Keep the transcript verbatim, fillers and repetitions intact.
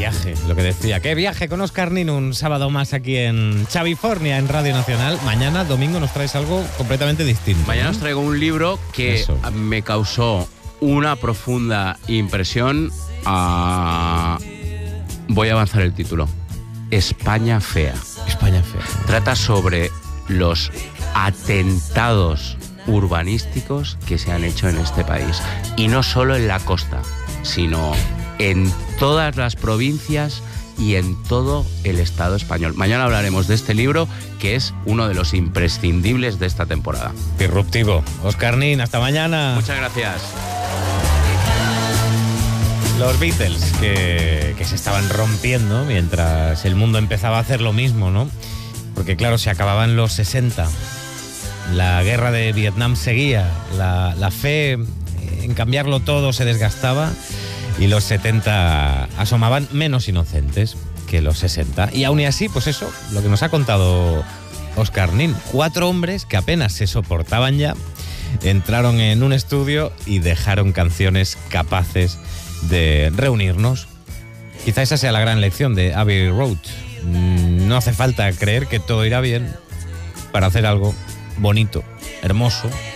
viaje, lo que decía. Qué viaje con Óscar Nin, un sábado más aquí en Chavifornia, en Radio Nacional. Mañana, domingo, nos traes algo completamente distinto. Mañana ¿no? os traigo un libro que Eso. me causó una profunda impresión. A... Voy a avanzar el título. España fea. España fea. Trata sobre los atentados urbanísticos que se han hecho en este país. Y no solo en la costa, sino en todas las provincias y en todo el Estado español. Mañana hablaremos de este libro, que es uno de los imprescindibles de esta temporada. Disruptivo. Óscar Nin, hasta mañana. Muchas gracias. Los Beatles, que, que se estaban rompiendo mientras el mundo empezaba a hacer lo mismo, ¿no? Porque claro, se acababan los sesenta. La guerra de Vietnam seguía. La, la fe en cambiarlo todo se desgastaba. Y los setenta asomaban menos inocentes que los sesenta. Y aún y así, pues eso, lo que nos ha contado Óscar Nin. Cuatro hombres que apenas se soportaban ya, entraron en un estudio y dejaron canciones capaces de reunirnos. Quizá esa sea la gran lección de Abbey Road. No hace falta creer que todo irá bien para hacer algo bonito, hermoso,